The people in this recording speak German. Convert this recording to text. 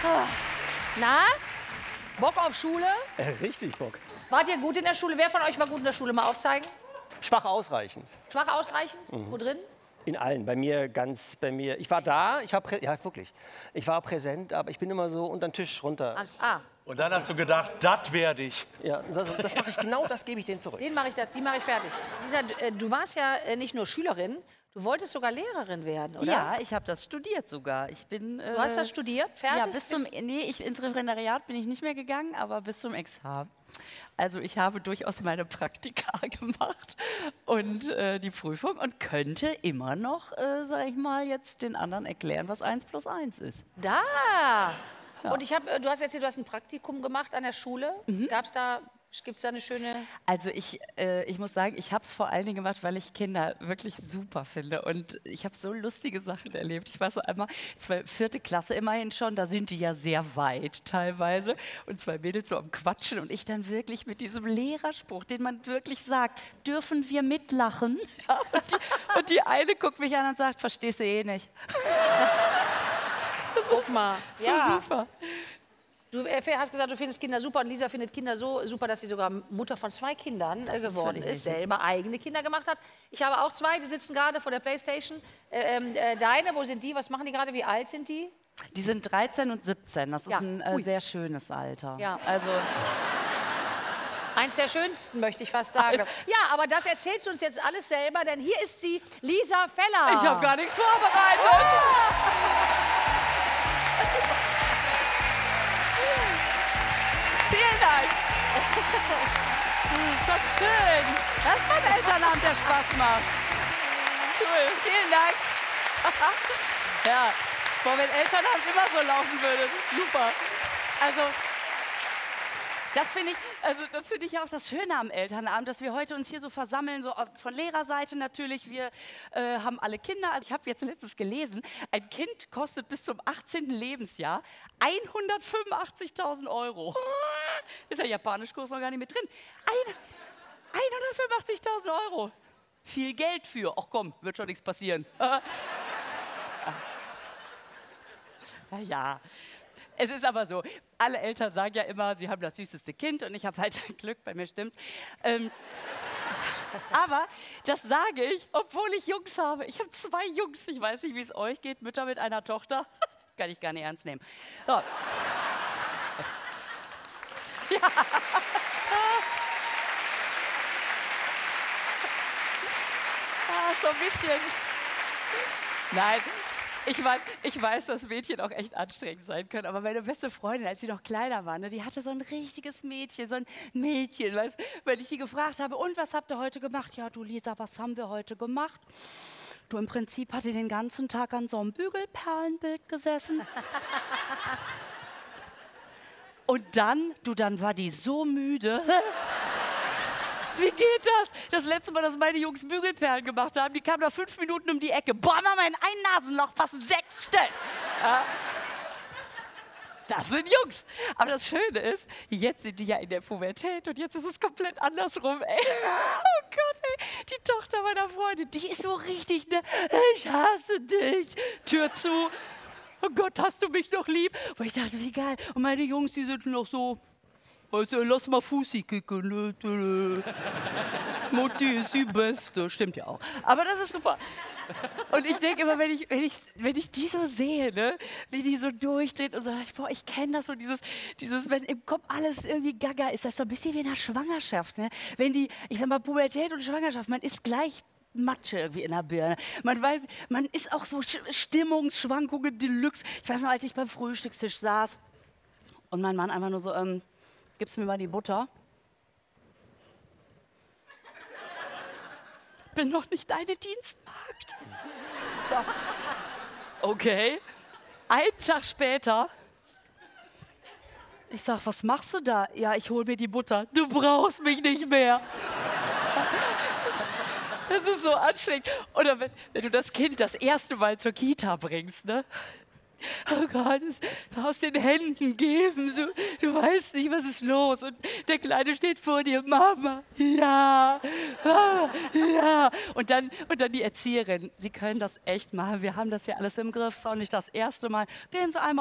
Na? Bock auf Schule? Richtig Bock. Wart ihr gut in der Schule? Wer von euch war gut in der Schule? Mal aufzeigen. Schwach ausreichend. Schwach ausreichend? Wo drin? In allen. Bei mir. Ich war da, ja wirklich. Ich war präsent, aber ich bin immer so unter den Tisch runter. Angst. Und dann hast du gedacht, das werde ich. Ja, das mache ich genau, das gebe ich denen zurück. Die mache ich fertig. Lisa, du warst ja nicht nur Schülerin, du wolltest sogar Lehrerin werden, oder? Ja, ich habe das studiert sogar. Du hast das studiert? Fertig? Ja, ins Referendariat bin ich nicht mehr gegangen, aber bis zum Examen. Also ich habe durchaus meine Praktika gemacht und die Prüfung und könnte immer noch, sag ich mal, jetzt den anderen erklären, was 1 + 1 ist. Da! Ja. Und du hast erzählt, du hast ein Praktikum gemacht an der Schule. Gibt es da eine schöne... Also ich muss sagen, ich habe es vor allen Dingen gemacht, weil ich Kinder wirklich super finde. Und ich habe so lustige Sachen erlebt. Ich war so einmal, 4. Klasse immerhin schon, da sind die ja sehr weit teilweise. Und 2 Mädels so am Quatschen. Und ich dann wirklich mit diesem Lehrerspruch, den man wirklich sagt, dürfen wir mitlachen? Ja, und die eine guckt mich an und sagt, verstehst du eh nicht. Guck mal. So ja. Super. Du hast gesagt, du findest Kinder super und Lisa findet Kinder so super, dass sie sogar Mutter von 2 Kindern geworden ist, selber eigene Kinder gemacht hat. Ich habe auch 2, die sitzen gerade vor der Playstation. Deine, wo sind die? Was machen die gerade? Wie alt sind die? Die sind 13 und 17. Das ist ein sehr schönes Alter. Ja. Also eins der schönsten, möchte ich fast sagen. Ja, aber das erzählst du uns jetzt alles selber, denn hier ist sie, Lisa Feller. Ich habe gar nichts vorbereitet. Vielen Dank. Ist das schön. Das ist mein Elternabend, der Spaß macht. Cool. Vielen Dank. Ja, boah, wenn Elternabend immer so laufen würde, das ist super. Also, das finde ich ja auch das Schöne am Elternabend, dass wir heute uns hier so versammeln, so von Lehrerseite natürlich. Wir haben alle Kinder. Ich habe jetzt letztens gelesen, ein Kind kostet bis zum 18. Lebensjahr 185.000 €. Ist ja Japanischkurs noch gar nicht mit drin. 185.000 €. Viel Geld für. Ach komm, wird schon nichts passieren. Ja. Es ist aber so, alle Eltern sagen ja immer, sie haben das süßeste Kind und ich habe halt Glück, bei mir stimmt's. Aber das sage ich, obwohl ich Jungs habe. Ich habe 2 Jungs, ich weiß nicht, wie es euch geht, Mütter mit einer Tochter. Kann ich gar nicht ernst nehmen. So. Ja. So ein bisschen. Nein. Ich weiß, dass Mädchen auch echt anstrengend sein können, aber meine beste Freundin, als sie noch kleiner war, ne, die hatte so ein richtiges Mädchen, weißt, wenn ich die gefragt habe, und was habt ihr heute gemacht? Ja, du Lisa, was haben wir heute gemacht? Du, im Prinzip hat die den ganzen Tag an so einem Bügelperlenbild gesessen. Und dann war die so müde. Wie geht das? Das letzte Mal, dass meine Jungs Bügelperlen gemacht haben, die kamen nach 5 Minuten um die Ecke. Boah, Mama, in ein Nasenloch passen 6 Stellen. Ja. Das sind Jungs. Aber das Schöne ist, jetzt sind die ja in der Pubertät und jetzt ist es komplett andersrum. Ey. Oh Gott, ey. Die Tochter meiner Freundin, die ist so richtig, ne? Ich hasse dich. Tür zu. Oh Gott, hast du mich noch lieb? Und ich dachte, wie geil. Und meine Jungs, die sind noch so... Also, lass mal Fussi kicken. Mutti ist die Beste. Stimmt ja auch. Aber das ist super. Und ich denke immer, wenn ich die so sehe, ne, wie die so durchdreht und so, boah, ich kenne das so, dieses, wenn im Kopf alles irgendwie gaga ist, das ist so ein bisschen wie in der Schwangerschaft. Ne? Wenn die, ich sag mal, Pubertät und Schwangerschaft, man ist gleich Matsche irgendwie in der Birne. Man weiß, man ist auch so Stimmungsschwankungen Deluxe. Ich weiß noch, als ich beim Frühstückstisch saß und mein Mann einfach nur so, gibst mir mal die Butter? Bin noch nicht deine Dienstmagd. Ja. Okay. Einen Tag später. Ich sag, was machst du da? Ja, ich hol mir die Butter. Du brauchst mich nicht mehr. Das ist so anstrengend. Oder wenn du das Kind das erste Mal zur Kita bringst, ne? Oh Gott, es aus den Händen geben, so, du weißt nicht, was ist los. Und der Kleine steht vor dir, Mama, ja, ja. Und dann die Erzieherin, Sie können das echt machen, wir haben das ja alles im Griff, ist auch nicht das erste Mal. Gehen Sie einmal